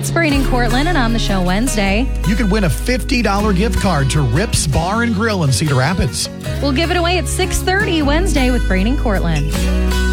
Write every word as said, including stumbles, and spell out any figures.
It's Brain and Cortland, and on the show Wednesday, You could win a fifty dollars gift card to Rips Bar and Grill in Cedar Rapids. we'll give it away at six thirty Wednesday with Brain and Cortland.